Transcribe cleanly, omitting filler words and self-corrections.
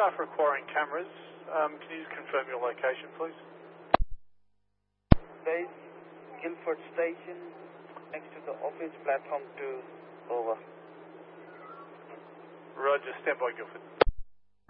staff requiring cameras. Can you just confirm your location, please? Base, Guildford Station, next to the office, platform 2, over. Roger, stand by, Guildford.